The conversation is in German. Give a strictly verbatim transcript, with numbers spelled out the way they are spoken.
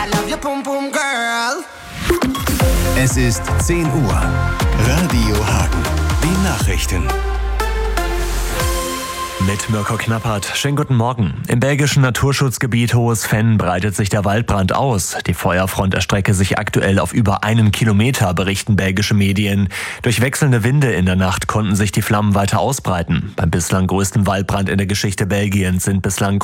love your pum pum girl. Es ist zehn Uhr. Radio Hagen. Die Nachrichten. Mit Mirko Knappert. Schönen guten Morgen. Im belgischen Naturschutzgebiet Hohes Venn breitet sich der Waldbrand aus. Die Feuerfront erstrecke sich aktuell auf über einen Kilometer, berichten belgische Medien. Durch wechselnde Winde in der Nacht konnten sich die Flammen weiter ausbreiten. Beim bislang größten Waldbrand in der Geschichte Belgiens sind bislang